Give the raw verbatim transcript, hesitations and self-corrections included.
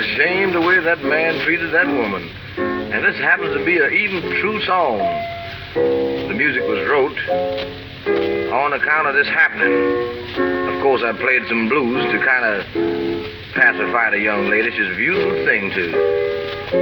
ashamed the way that man treated that woman. And this happens to be an even true song. The music was wrote on account of this happening. Of course, I played some blues to kind of pacify the young lady. She's a beautiful thing, too.